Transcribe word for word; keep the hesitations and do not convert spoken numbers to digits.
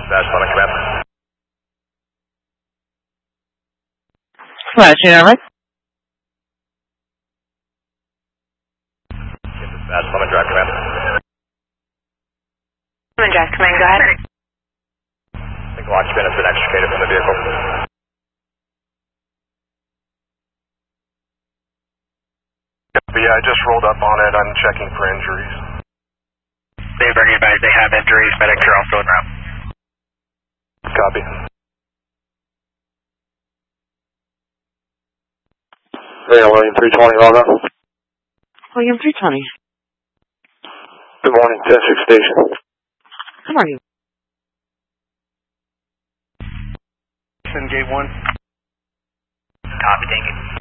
Dispatch, Summit Command. Flash, you know, right? Dispatch, Summit Drive Command. Summit Drive Command, go ahead. Single occupant has been extricated from the vehicle. Yeah, I just rolled up on it. I'm checking for injuries. They've already advised they have injuries. Medics are also en route. Copy. Yeah, William three twenty, log on. William three twenty. Good morning, ten six station. Good morning. Gate one. Copy, take it.